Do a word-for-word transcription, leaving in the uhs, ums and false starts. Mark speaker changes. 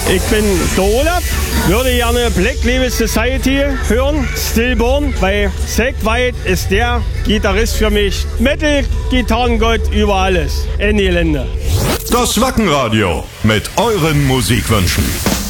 Speaker 1: Ich bin der Olaf, würde gerne Black Label Society hören, Stillborn, weil Zack White ist der Gitarrist für mich. Metal-Gitarrengott über alles. Ende Gelände.
Speaker 2: Das Wackenradio mit euren Musikwünschen.